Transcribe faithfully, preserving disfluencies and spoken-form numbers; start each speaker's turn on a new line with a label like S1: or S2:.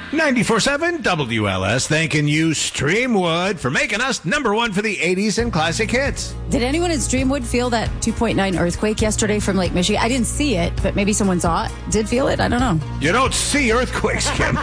S1: ninety-four seven W L S thanking you, Streamwood, for making us number one for the eighties and classic hits.
S2: Did anyone in Streamwood feel that two point nine earthquake yesterday from Lake Michigan? I didn't see it, but maybe someone saw it. Did feel it? I don't know.
S1: You don't see earthquakes, Kim.